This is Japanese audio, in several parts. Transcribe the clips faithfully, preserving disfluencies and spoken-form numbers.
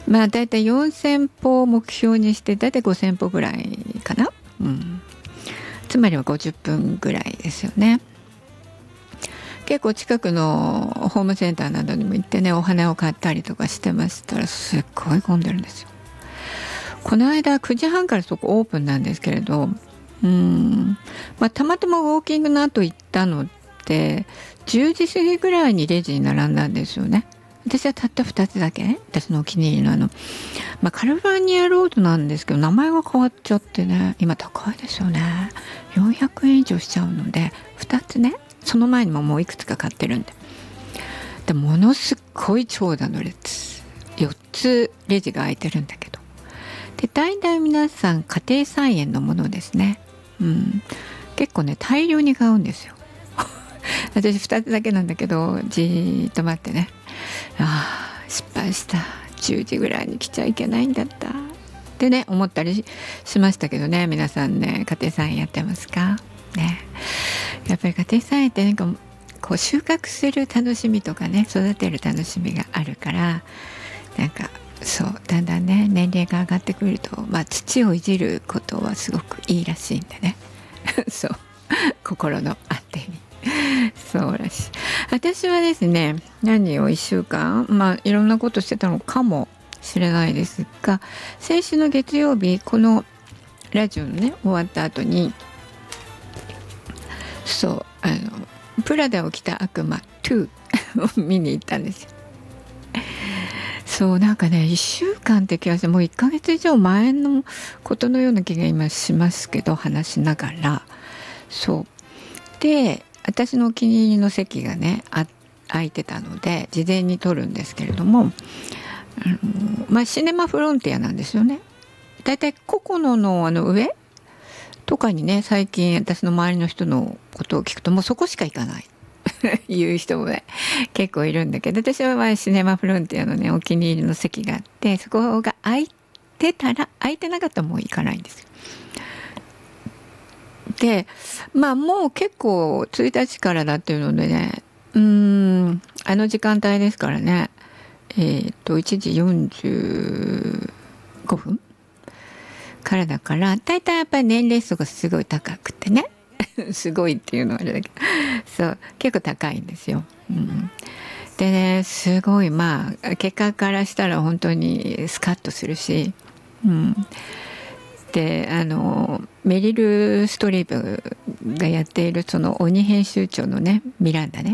まあだいたいよんせんぽを目標にしてだいたいごせんぽぐらいかな、うん、つまりはごじゅっぷんぐらいですよね。結構近くのホームセンターなどにも行ってね、お花を買ったりとかしてましたらすっごい混んでるんですよ。この間くじはんからそこオープンなんですけれど、うーん、まあ、たまたまウォーキングの後行ったのでじゅうじ過ぎぐらいにレジに並んだんですよね。私はたったふたつだけね、私のお気に入りのあの、まあ、カルファニアロードなんですけど名前が変わっちゃってね、今高いですよね。よんひゃくえん以上しちゃうのでふたつね、その前にももういくつか買ってるんで、でものすっごい長蛇の列、よっつレジが空いてるんだけど、で大体皆さん家庭菜園のものですね、うん、結構ね大量に買うんですよ私ふたつだけなんだけどじーっと待ってね、ああ失敗した、じゅうじぐらいに来ちゃいけないんだったってね思ったりしましたけどね。皆さんね家庭菜園やってますかね。やっぱり家庭菜園ってなんかこう収穫する楽しみとかね、育てる楽しみがあるから、なんかそうだんだんね年齢が上がってくると、まあ、土をいじることはすごくいいらしいんでねそう心の安定にそうらしい。私はですね、何をいっしゅうかん、まあいろんなことしてたのかもしれないですが、先週の月曜日このラジオのね終わった後に、そうあのプラダを着た悪魔にを見に行ったんですよ。そうなんかねいっしゅうかんって気がして、もういっかげつ以上前のことのような気が今しますけど、話しながら、そうで私のお気に入りの席がねあ空いてたので事前に取るんですけれども、あの、まあ、シネマフロンティアなんですよね。だいたいココノのあの上とかにね、最近私の周りの人のことを聞くともうそこしか行かないいう人もね結構いるんだけど、私はまあシネマフロンティアのねお気に入りの席があって、そこが空いてたら、空いてなかったらもう行かないんですよ。でまあもう結構ついたちからだっていうのでね、うーんあの時間帯ですからね、えっといちじよんじゅうごふんからだから、だいたいやっぱり年齢層がすごい高くてねすごいっていうのはあれだけどそう結構高いんですよ、うん、でねすごいまあ結果からしたら本当にスカッとするし、うんであのメリル・ストリープがやっているその鬼編集長のねミランダね、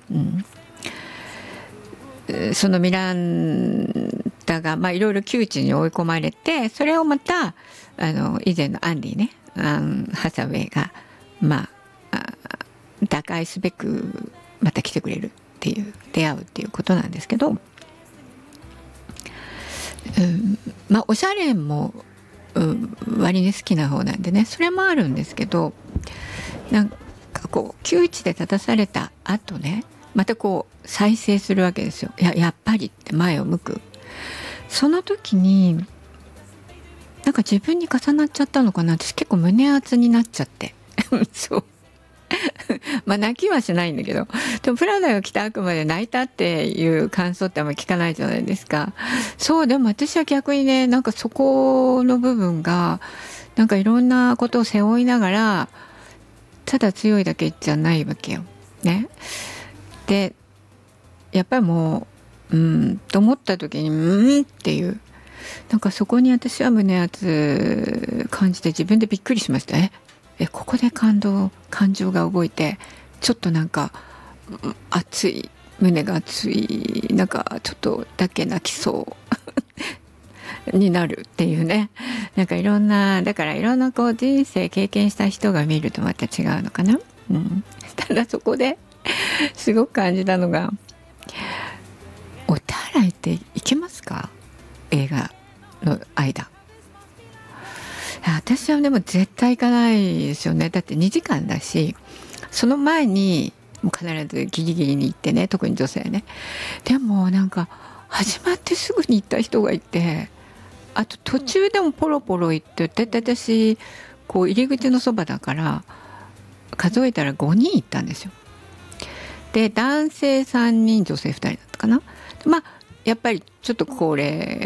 うん、そのミランダがまあいろいろ窮地に追い込まれて、それをまたあの以前のアンディね、アン・ハサウェイがまあ打開すべくまた来てくれるっていう、出会うっていうことなんですけど、うん、まあおしゃれもうん、割に好きな方なんでね、それもあるんですけど、なんかこう窮地で立たされた後ね、またこう再生するわけですよ。ややっぱりって前を向く。その時になんか自分に重なっちゃったのかな、私結構胸熱になっちゃってそうまあ泣きはしないんだけど、でもプラダが来た悪魔で泣いたっていう感想ってあんまり聞かないじゃないですか。そうでも私は逆にね、なんかそこの部分がなんかいろんなことを背負いながら、ただ強いだけじゃないわけよね。でやっぱりもううんと思った時にうんっていう、なんかそこに私は胸熱感じて自分でびっくりしましたね。えここで感動感情が動いて、ちょっとなんか熱い、胸が熱い、なんかちょっとだけ泣きそうになるっていうね、なんかいろんな、だからいろんなこう人生経験した人が見るとまた違うのかな、うん、ただそこですごく感じたのが、お手洗いって行けますか、映画の間。私はでも絶対行かないですよね。だってにじかんだし、その前にもう必ずギリギリに行ってね、特に女性ね。でもなんか始まってすぐに行った人がいて、あと途中でもポロポロ行って、だいたい私こう入り口のそばだから数えたらごにん行ったんですよ。で男性さんにん女性ふたりだったかな。まあやっぱりちょっと高齢